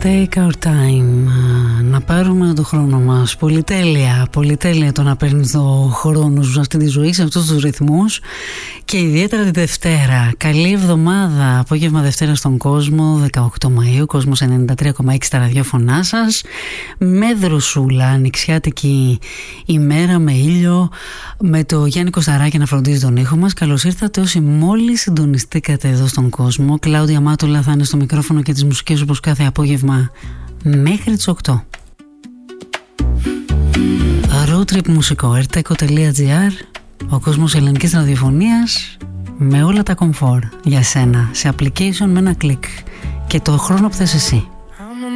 Take our time. Να πάρουμε το χρόνο μας. Πολυτέλεια, πολυτέλεια το να παίρνεις το χρόνο σου σε αυτή τη ζωή, σε αυτούς τους ρυθμούς. Και ιδιαίτερα τη Δευτέρα. Καλή εβδομάδα. Απόγευμα Δευτέρα στον κόσμο, 18 Μαΐου, κόσμος 93,6 στα ραδιόφωνά σας. Με δροσούλα, ανοιξιάτικη ημέρα, με ήλιο, με το Γιάννη Κωσταράκη να φροντίζει τον ήχο μας. Καλώς ήρθατε όσοι μόλις συντονιστήκατε εδώ στον κόσμο. Κλάουδια Μάτουλα θα είναι στο μικρόφωνο και τις μουσικές όπως κάθε απόγευμα μέχρι τις 8. Road trip μουσικό, erteco.gr, ο κόσμος ελληνικής ραδιοφωνίας με όλα τα κομφόρ για σένα, σε application με ένα κλικ και το χρόνο που θες εσύ.